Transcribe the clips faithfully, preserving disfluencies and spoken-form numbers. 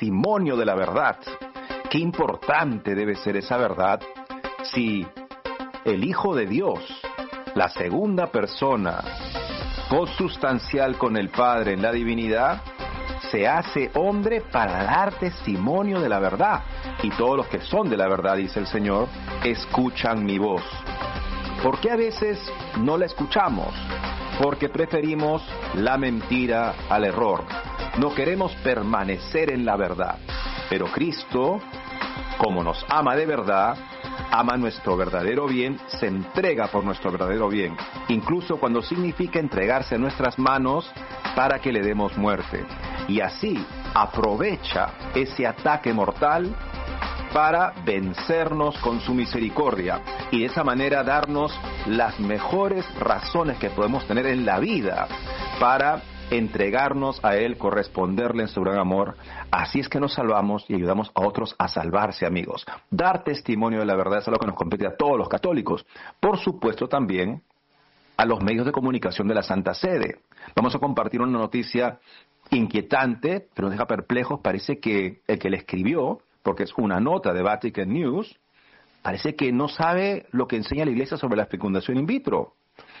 testimonio de la verdad. Qué importante debe ser esa verdad si el Hijo de Dios, la segunda persona, consustancial con el Padre en la divinidad, se hace hombre para dar testimonio de la verdad. Y todos los que son de la verdad, dice el Señor, escuchan mi voz. ¿Por qué a veces no la escuchamos? Porque preferimos la mentira al error. No queremos permanecer en la verdad. Pero Cristo, como nos ama de verdad, ama nuestro verdadero bien, se entrega por nuestro verdadero bien, incluso cuando significa entregarse a nuestras manos para que le demos muerte. Y así aprovecha ese ataque mortal para vencernos con su misericordia y de esa manera darnos las mejores razones que podemos tener en la vida para entregarnos a Él, corresponderle en su gran amor. Así es que nos salvamos y ayudamos a otros a salvarse, amigos. Dar testimonio de la verdad es algo que nos compete a todos los católicos. Por supuesto también a los medios de comunicación de la Santa Sede. Vamos a compartir una noticia inquietante, pero nos deja perplejos. Parece que el que la escribió, porque es una nota de Vatican News, parece que no sabe lo que enseña la Iglesia sobre la fecundación in vitro.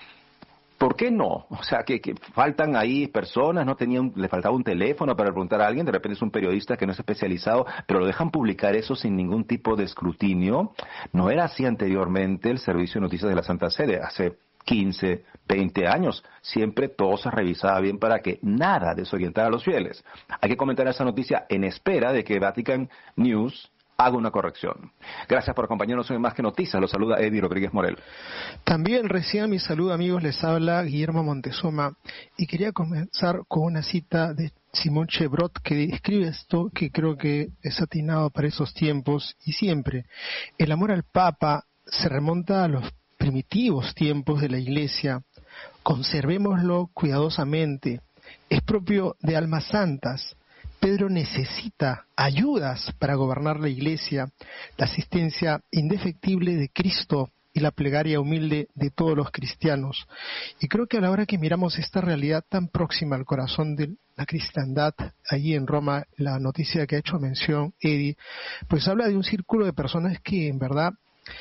¿Por qué no? O sea, que, que faltan ahí personas, no tenían, le faltaba un teléfono para preguntar a alguien, de repente es un periodista que no es especializado, pero lo dejan publicar eso sin ningún tipo de escrutinio. No era así anteriormente el Servicio de Noticias de la Santa Sede, hace quince, veinte años, siempre todo se revisaba bien para que nada desorientara a los fieles. Hay que comentar esa noticia en espera de que Vatican News haga una corrección. Gracias por acompañarnos en Más que Noticias. Los saluda Eddie Rodríguez Morel. También recién mi saludo, amigos, les habla Guillermo Montezuma y quería comenzar con una cita de Simón Chebrot que escribe esto que creo que es atinado para esos tiempos y siempre. El amor al Papa se remonta a los primitivos tiempos de la Iglesia. Conservémoslo cuidadosamente. Es propio de almas santas. Pedro necesita ayudas para gobernar la Iglesia, la asistencia indefectible de Cristo y la plegaria humilde de todos los cristianos. Y creo que a la hora que miramos esta realidad tan próxima al corazón de la cristiandad, allí en Roma, la noticia que ha hecho mención Eddie, pues habla de un círculo de personas que en verdad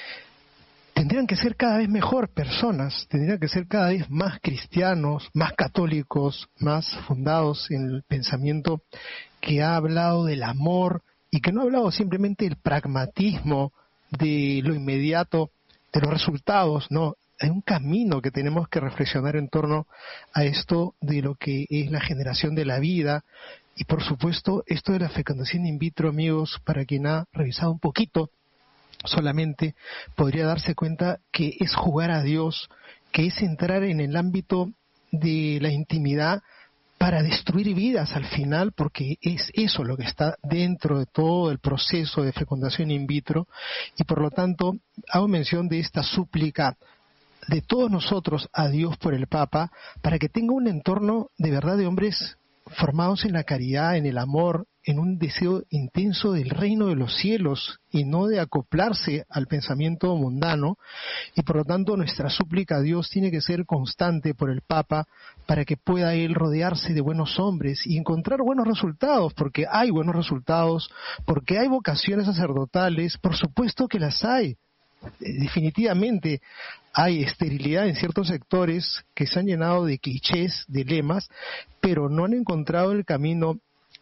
tendrían que ser cada vez mejor personas, tendrían que ser cada vez más cristianos, más católicos, más fundados en el pensamiento que ha hablado del amor y que no ha hablado simplemente del pragmatismo, de lo inmediato, de los resultados, no. Hay un camino que tenemos que reflexionar en torno a esto de lo que es la generación de la vida y por supuesto esto de la fecundación in vitro, amigos, para quien ha revisado un poquito solamente podría darse cuenta que es jugar a Dios, que es entrar en el ámbito de la intimidad para destruir vidas al final, porque es eso lo que está dentro de todo el proceso de fecundación in vitro, y por lo tanto hago mención de esta súplica de todos nosotros a Dios por el Papa, para que tenga un entorno de verdad de hombres formados en la caridad, en el amor, en un deseo intenso del reino de los cielos y no de acoplarse al pensamiento mundano, y por lo tanto nuestra súplica a Dios tiene que ser constante por el Papa para que pueda él rodearse de buenos hombres y encontrar buenos resultados, porque hay buenos resultados, porque hay vocaciones sacerdotales, por supuesto que las hay. Definitivamente hay esterilidad en ciertos sectores que se han llenado de clichés, de lemas, pero no han encontrado el camino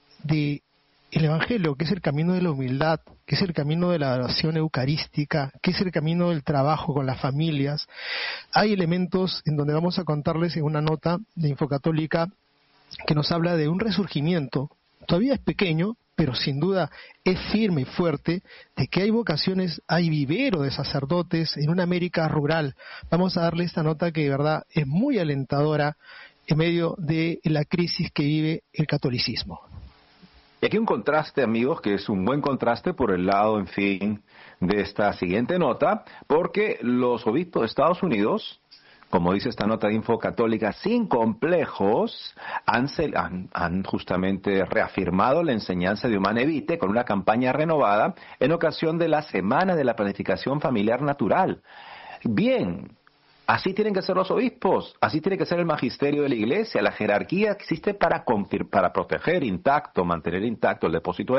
de el Evangelio, que es el camino de la humildad, que es el camino de la adoración eucarística, que es el camino del trabajo con las familias. Hay elementos en donde vamos a contarles en una nota de Infocatólica que nos habla de un resurgimiento. Todavía es pequeño, pero sin duda es firme y fuerte, de que hay vocaciones, hay vivero de sacerdotes en una América rural. Vamos a darle esta nota que de verdad es muy alentadora en medio de la crisis que vive el catolicismo. Y aquí un contraste, amigos, que es un buen contraste por el lado, en fin, de esta siguiente nota, porque los obispos de Estados Unidos, como dice esta nota de Infocatólica, sin complejos, han, han, han justamente reafirmado la enseñanza de Humanae Vitae con una campaña renovada en ocasión de la Semana de la Planificación Familiar Natural. Bien, así tienen que ser los obispos, así tiene que ser el magisterio de la Iglesia. La jerarquía existe para, para proteger intacto, mantener intacto el depósito de